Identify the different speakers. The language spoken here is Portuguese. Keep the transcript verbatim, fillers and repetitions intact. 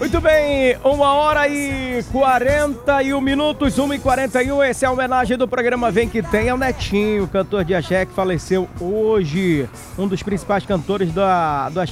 Speaker 1: Muito bem, uma hora e quarenta e um minutos, uma e quarenta e um, essa é a homenagem do programa Vem Que Tem ao Netinho, cantor de axé que faleceu hoje, um dos principais cantores da, do axé